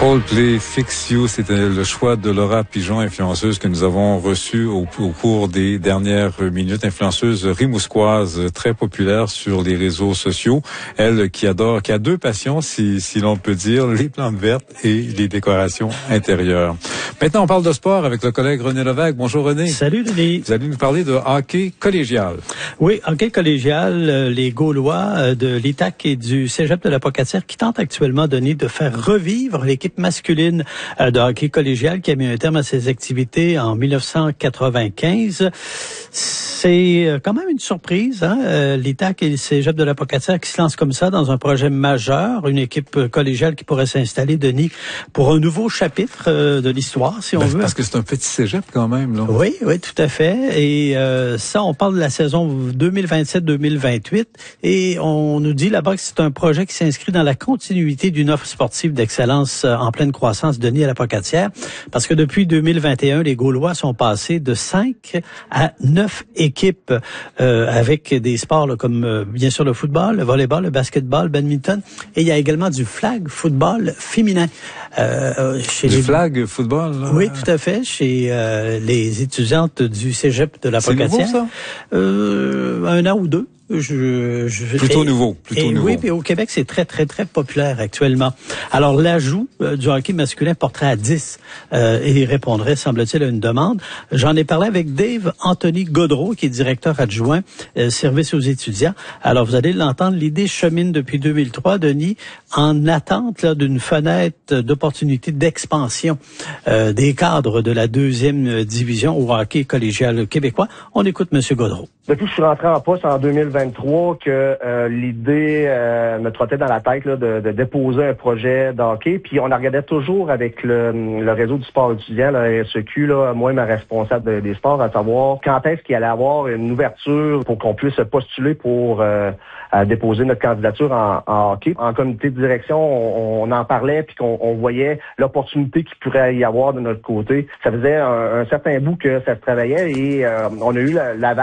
Coldplay, Fix You, c'était le choix de Laura Pigeon, influenceuse que nous avons reçue au cours des dernières minutes, influenceuse rimousquoise très populaire sur les réseaux sociaux. Elle qui a deux passions, si l'on peut dire, les plantes vertes et les décorations intérieures. Maintenant, on parle de sport avec le collègue René Lévesque. Bonjour René. Salut Denis. Vous allez nous parler de hockey collégial. Oui, hockey collégial, les Gaulois de l'ITAC et du Cégep de la Pocatière qui tentent actuellement, Denis, de faire revivre l'équipe masculine de hockey collégial qui a mis un terme à ses activités en 1995. C'est quand même une surprise, l'ITAC et le Cégep de la Pocatière qui se lancent comme ça dans un projet majeur, une équipe collégiale qui pourrait s'installer, Denis, pour un nouveau chapitre de l'histoire, si on veut. Parce que c'est un petit cégep quand même, là. Oui, tout à fait. Et ça, on parle de la saison 2027-2028 et on nous dit là-bas que c'est un projet qui s'inscrit dans la continuité d'une offre sportive d'excellence en pleine croissance, Denis, à la Pocatière, parce que depuis 2021, les Gaulois sont passés de 5 à 9 équipes avec des sports là, comme bien sûr le football, le volleyball, le basketball, le badminton, et il y a également du flag football féminin. Flag football? Là. Oui, tout à fait, chez les étudiantes du Cégep de la Pocatière. C'est nouveau, ça? 1 an ou 2. Plutôt nouveau. Oui, puis au Québec, c'est très, très, très populaire actuellement. Alors, l'ajout du hockey masculin porterait à 10 et il répondrait, semble-t-il, à une demande. J'en ai parlé avec Dave Anthony Gaudreau, qui est directeur adjoint service aux étudiants. Alors, vous allez l'entendre, l'idée chemine depuis 2003, Denis, en attente là, d'une fenêtre d'opportunité d'expansion des cadres de la 2e division au hockey collégial québécois. On écoute M. Gaudreau. Depuis que je suis rentré en poste en 2023, que l'idée me trottait dans la tête là, de déposer un projet d'hockey, puis on en regardait toujours avec le réseau du sport étudiant, la RSEQ, là, moi, ma responsable des sports, à savoir quand est-ce qu'il allait avoir une ouverture pour qu'on puisse postuler pour déposer notre candidature en hockey. En comité de direction, on en parlait, puis qu'on voyait l'opportunité qu'il pourrait y avoir de notre côté. Ça faisait un certain bout que ça se travaillait et on a eu la